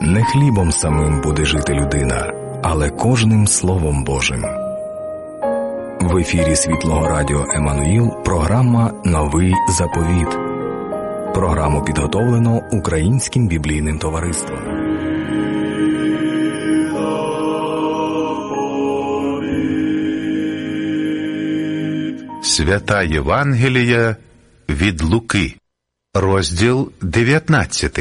Не хлібом самим буде жити людина, але кожним Словом Божим. В ефірі Світлого Радіо Еммануїл програма «Новий заповіт». Програму підготовлено Українським біблійним товариством. Свята Євангелія від Луки, розділ 19.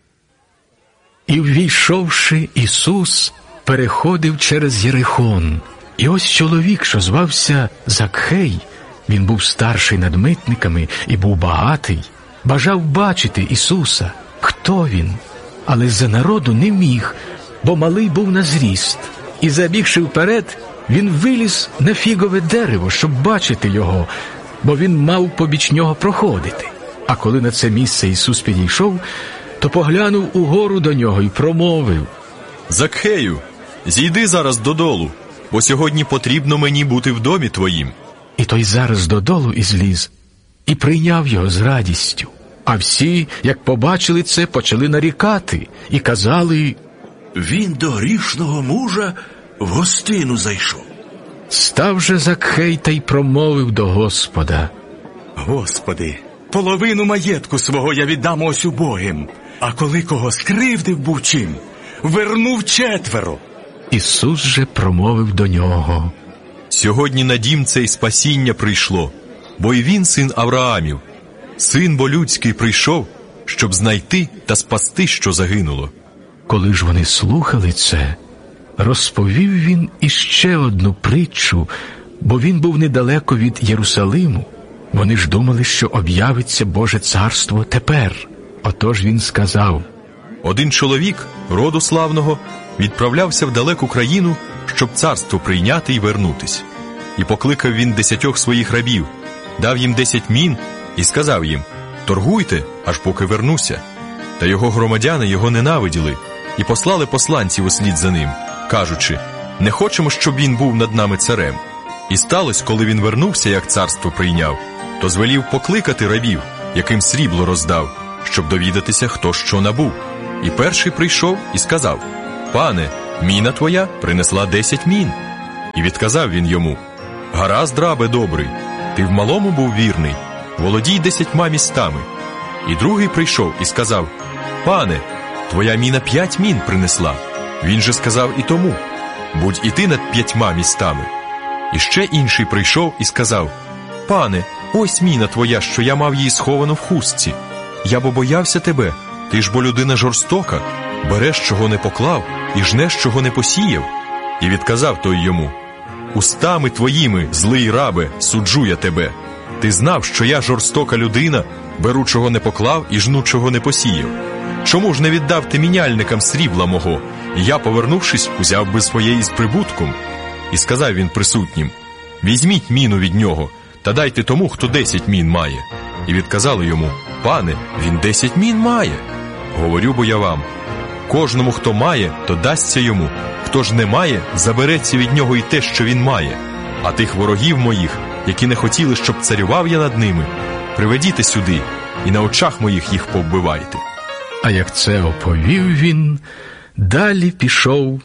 І ввійшовши, Ісус переходив через Єрихон. І ось чоловік, що звався Закхей, він був старший над митниками і був багатий, бажав бачити Ісуса, хто він, але з-за народу не міг, бо малий був на зріст. І забігши вперед, він виліз на фігове дерево, щоб бачити його, бо він мав побіч нього проходити. А коли на це місце Ісус підійшов, то поглянув угору до нього і промовив: «Закхею, зійди зараз додолу, бо сьогодні потрібно мені бути в домі твоїм». І той зараз додолу і зліз, і прийняв його з радістю. А всі, як побачили це, почали нарікати і казали: «Він до грішного мужа в гостину зайшов». Став же Закхей та й промовив до Господа: «Господи, половину маєтку свого я віддам ось убогим, а коли кого скривдив був чим, вернув четверо». Ісус же промовив до нього: «Сьогодні на дім цей спасіння прийшло, бо й він син Авраамів. Син бо людський прийшов, щоб знайти та спасти, що загинуло». Коли ж вони слухали це, розповів він іще одну притчу, бо він був недалеко від Єрусалиму. Вони ж думали, що об'явиться Боже царство тепер. Отож він сказав: «Один чоловік, роду славного, відправлявся в далеку країну, щоб царство прийняти і вернутись. І покликав він 10 своїх рабів, дав їм 10 мін і сказав їм: торгуйте, аж поки вернуся. Та його громадяни його ненавиділи і послали посланців услід за ним, кажучи: не хочемо, щоб він був над нами царем. І сталося, коли він вернувся, як царство прийняв, то звелів покликати рабів, яким срібло роздав, щоб довідатися, хто що набув. І перший прийшов і сказав: пане, міна твоя принесла 10 мін. І відказав він йому: гаразд, рабе добрий, ти в малому був вірний, володій 10 містами. І другий прийшов і сказав: пане, твоя міна 5 мін принесла. Він же сказав і тому: будь і ти над 5 містами. І ще інший прийшов і сказав: пане, ось міна твоя, що я мав її сховану в хустці. Я бо боявся тебе, ти ж бо людина жорстока, береш, чого не поклав, і жнеш, чого не посіяв. І відказав той йому: устами твоїми, злий рабе, суджу я тебе. Ти знав, що я жорстока людина, беру, чого не поклав, і жну, чого не посіяв. Чому ж не віддав ти міняльникам срібла мого, і я, повернувшись, узяв би своє із прибутком? І сказав він присутнім: візьміть міну від нього, та дайте тому, хто 10 мін має. І відказали йому: пане, він 10 мін має. Говорю бо я вам: кожному, хто має, то дасться йому, хто ж не має, забереться від нього і те, що він має. А тих ворогів моїх, які не хотіли, щоб царював я над ними, приведіте сюди, і на очах моїх їх повбивайте». А як це оповів він, далі пішов,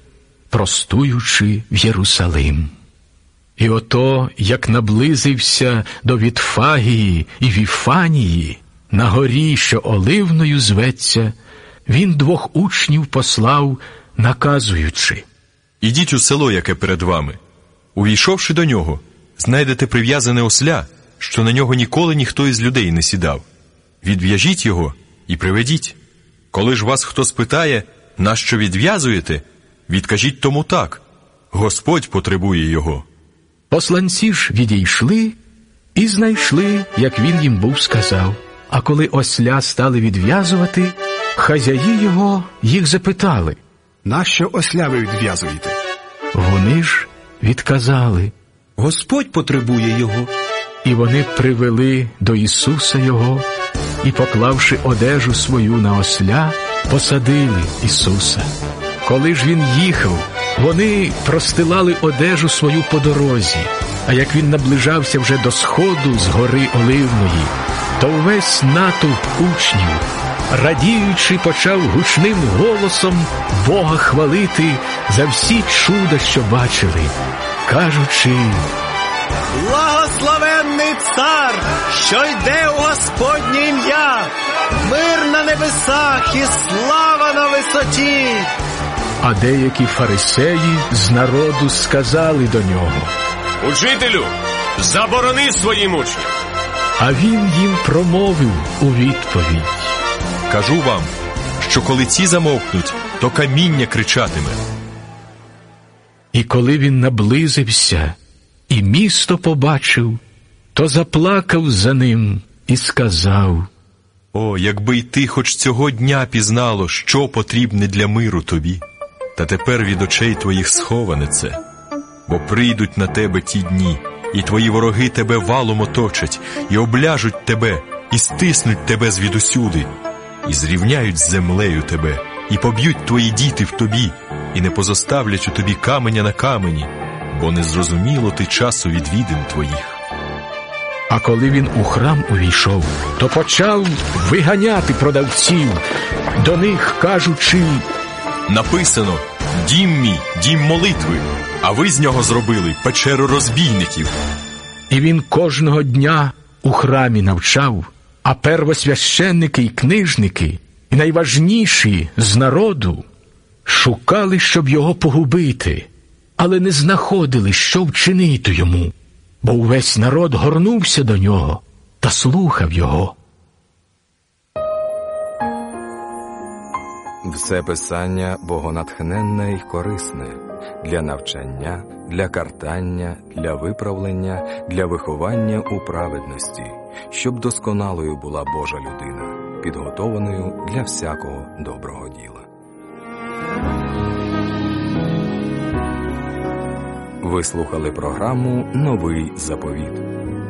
простуючи в Єрусалим. І ото, як наблизився до Вітфагії і Віфанії, на горі, що Оливною зветься, він 2 учнів послав, наказуючи: «Ідіть у село, яке перед вами. Увійшовши до нього, знайдете прив'язане осля, що на нього ніколи ніхто із людей не сідав. Відв'яжіть його і приведіть. Коли ж вас хто спитає, нащо відв'язуєте, відкажіть тому так: Господь потребує його». Посланці ж відійшли і знайшли, як він їм був сказав. А коли осля стали відв'язувати, хазяї його їх запитали: нащо осля ви відв'язуєте? Вони ж відказали: Господь потребує його. І вони привели до Ісуса його, і, поклавши одежу свою на осля, посадили Ісуса. Коли ж він їхав, вони простилали одежу свою по дорозі, а як він наближався вже до сходу з гори Оливної, то весь натовп учнів радіючи, почав гучним голосом Бога хвалити за всі чуда, що бачили, кажучи: «Благословенний цар, що йде у Господнє ім'я! Мир на небесах і слава на висоті!» А деякі фарисеї з народу сказали до нього: «Учителю, заборони своїм учням!» А він їм промовив у відповідь: Кажу вам, що коли ці замовкнуть, то каміння кричатиме. І коли він наблизився і місто побачив, то заплакав за ним і сказав: О, якби й ти хоч цього дня пізнало, що потрібне для миру тобі. Та тепер від очей твоїх сховане це. Бо прийдуть на тебе ті дні, і твої вороги тебе валом оточать, і обляжуть тебе, і стиснуть тебе звідусюди, і зрівняють з землею тебе, і поб'ють твої діти в тобі, і не позоставлять у тобі каменя на камені, бо не зрозуміло ти часу відвідин твоїх. А коли він у храм увійшов, то почав виганяти продавців, до них кажучи: Написано: «Дім мій, дім молитви, а ви з нього зробили печеру розбійників». І він кожного дня у храмі навчав, а первосвященники й книжники, і найважніші з народу, шукали, щоб його погубити, але не знаходили, що вчинити йому, бо увесь народ горнувся до нього та слухав його. Все писання богонатхненне й корисне для навчання, для картання, для виправлення, для виховання у праведності, щоб досконалою була Божа людина, підготованою для всякого доброго діла. Ви слухали програму «Новий заповіт».